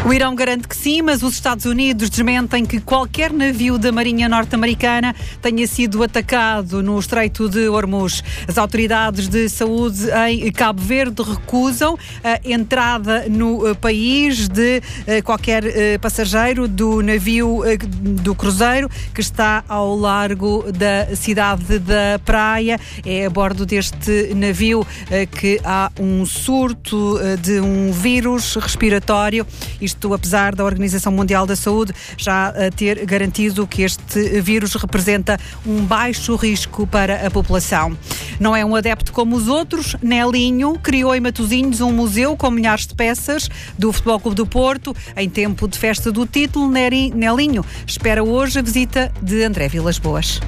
O Irão garante que sim, mas os Estados Unidos desmentem que qualquer navio da Marinha norte-americana tenha sido atacado no Estreito de Hormuz. As autoridades de saúde em Cabo Verde recusam a entrada no país de qualquer passageiro do navio do cruzeiro que está ao largo da cidade da Praia. É a bordo deste navio que há um surto de um vírus respiratório. Isto apesar da Organização Mundial da Saúde já ter garantido que este vírus representa um baixo risco para a população. Não é um adepto como os outros. Nelinho criou em Matosinhos um museu com milhares de peças do Futebol Clube do Porto. Em tempo de festa do título, Nelinho espera hoje a visita de André Vilas-Boas.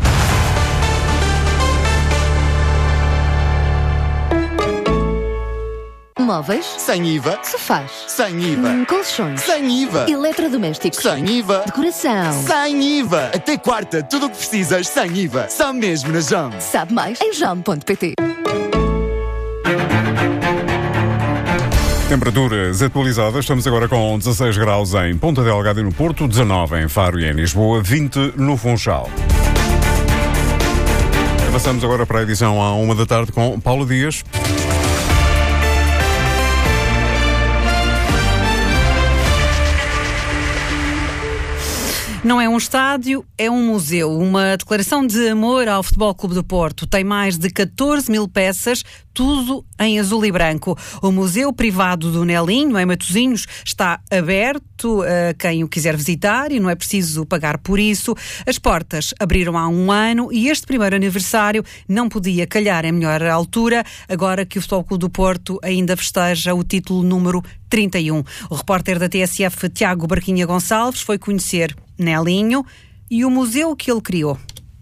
Móveis? Sem IVA. Sofás? Sem IVA. Colchões? Sem IVA. Eletrodomésticos? Sem IVA. Decoração? Sem IVA. Até quarta, tudo o que precisas sem IVA. Só mesmo na JAM. Sabe mais em jam.pt. Temperaturas atualizadas, estamos agora com 16 graus em Ponta Delgada e no Porto, 19 em Faro e em Lisboa, 20 no Funchal. Avançamos agora para a edição à 1 da tarde com Paulo Dias. Não é um estádio, é um museu. Uma declaração de amor ao Futebol Clube do Porto. Tem mais de 14 mil peças, tudo em azul e branco. O Museu Privado do Nelinho, em Matosinhos, está aberto a quem o quiser visitar e não é preciso pagar por isso. As portas abriram há um ano e este primeiro aniversário não podia calhar em melhor altura, agora que o Futebol Clube do Porto ainda festeja o título número 31. O repórter da TSF, Tiago Barquinha Gonçalves, foi conhecer Nelinho e o museu que ele criou.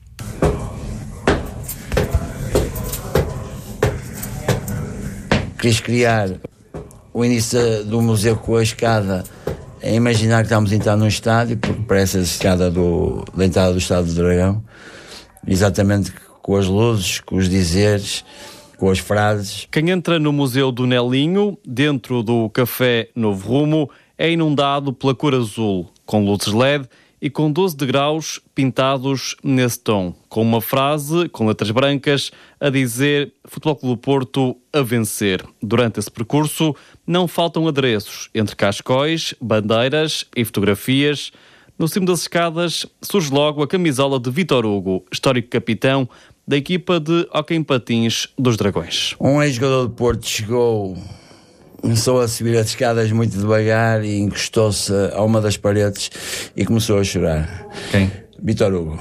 Quis criar o início do museu com a escada, a imaginar que estamos a entrar num estádio, porque parece a escada da entrada do Estádio do Dragão, exatamente com as luzes, com os dizeres, com as frases. Quem entra no Museu do Nelinho, dentro do Café Novo Rumo, é inundado pela cor azul, com luzes LED e com 12 degraus pintados nesse tom, com uma frase com letras brancas a dizer Futebol Clube do Porto a vencer. Durante esse percurso não faltam adereços, entre cascóis, bandeiras e fotografias. No cimo das escadas surge logo a camisola de Vítor Hugo, histórico capitão da equipa de hóquei em patins dos Dragões. Um ex-jogador do Porto chegou, começou a subir as escadas muito devagar e encostou-se a uma das paredes e começou a chorar. Quem? Vítor Hugo.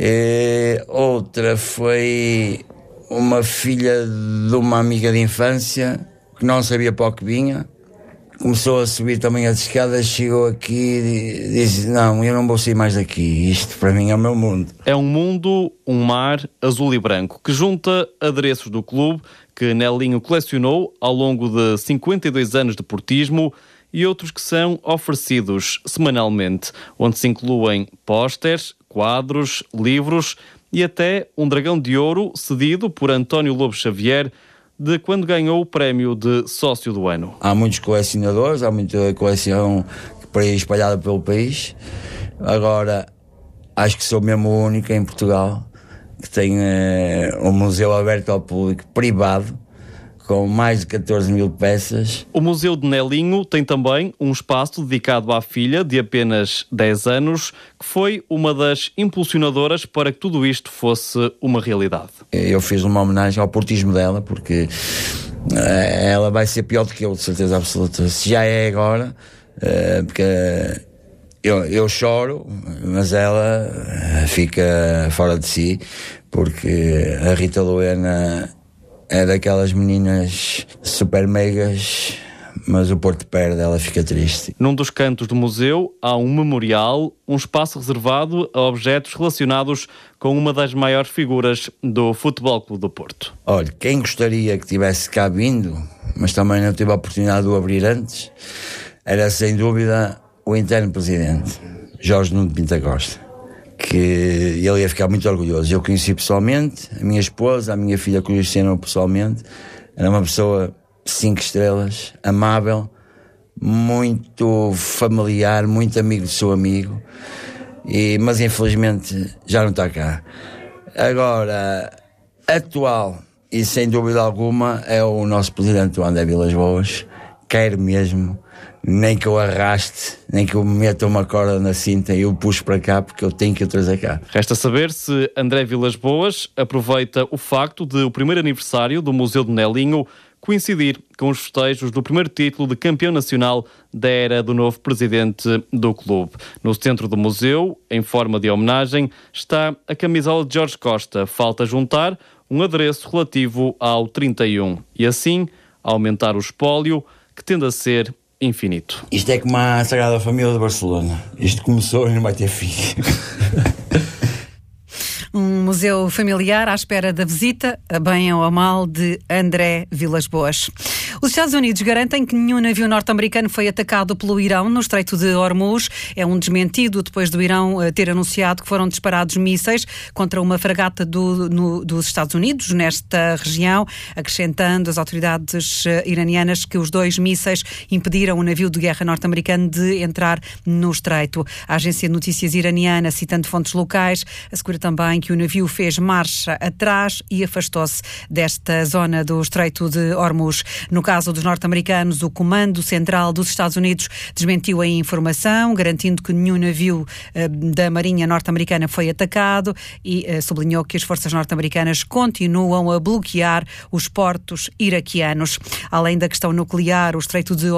E outra foi uma filha de uma amiga de infância que não sabia para o que vinha. Começou a subir também as escadas, chegou aqui e disse: não, eu não vou sair mais daqui, isto para mim é o meu mundo. É um mundo, um mar azul e branco, que junta adereços do clube que Nelinho colecionou ao longo de 52 anos de portismo e outros que são oferecidos semanalmente, onde se incluem pósteres, quadros, livros e até um dragão de ouro cedido por António Lobo Xavier, de quando ganhou o prémio de sócio do ano. Há muitos colecionadores, há muita coleção por aí espalhada pelo país. Agora, acho que sou mesmo o único em Portugal que tem um museu aberto ao público, privado, com mais de 14 mil peças. O Museu de Nelinho tem também um espaço dedicado à filha, de apenas 10 anos, que foi uma das impulsionadoras para que tudo isto fosse uma realidade. Eu fiz uma homenagem ao portismo dela, porque ela vai ser pior do que eu, de certeza absoluta. Se já é agora, porque eu choro, mas ela fica fora de si, porque a Rita Luena é daquelas meninas super megas, mas o Porto perde, ela fica triste. Num dos cantos do museu há um memorial, um espaço reservado a objetos relacionados com uma das maiores figuras do Futebol Clube do Porto. Olha, quem gostaria que tivesse cá vindo, mas também não tive a oportunidade de o abrir antes, era sem dúvida o interno presidente, Jorge Nuno Pinto Costa, que ele ia ficar muito orgulhoso. Eu conheci pessoalmente, a minha esposa, a minha filha conheceram pessoalmente. Era uma pessoa 5 estrelas, amável, muito familiar, muito amigo do seu amigo, mas infelizmente já não está cá. Agora, atual, e sem dúvida alguma, é o nosso presidente, o André Vilas-Boas. Quero mesmo, nem que eu arraste, nem que eu meta uma corda na cinta e eu puxo para cá, porque eu tenho que o trazer cá. Resta saber se André Vilas-Boas aproveita o facto de o primeiro aniversário do Museu de Nelinho coincidir com os festejos do primeiro título de campeão nacional da era do novo presidente do clube. No centro do museu, em forma de homenagem, está a camisola de Jorge Costa. Falta juntar um adereço relativo ao 31 e assim aumentar o espólio, que tende a ser infinito. Isto é como a Sagrada Família de Barcelona. Isto começou e não vai ter fim. Um museu familiar à espera da visita, a bem ou a mal, de André Vilas-Boas. Os Estados Unidos garantem que nenhum navio norte-americano foi atacado pelo Irão no Estreito de Hormuz. É um desmentido depois do Irão ter anunciado que foram disparados mísseis contra uma fragata dos Estados Unidos nesta região, acrescentando as autoridades iranianas que os 2 mísseis impediram o navio de guerra norte-americano de entrar no Estreito. A agência de notícias iraniana, citando fontes locais, assegura também que o navio fez marcha atrás e afastou-se desta zona do Estreito de Hormuz. No caso dos norte-americanos, o Comando Central dos Estados Unidos desmentiu a informação, garantindo que nenhum navio da Marinha norte-americana foi atacado e sublinhou que as forças norte-americanas continuam a bloquear os portos iraquianos. Além da questão nuclear, o Estreito de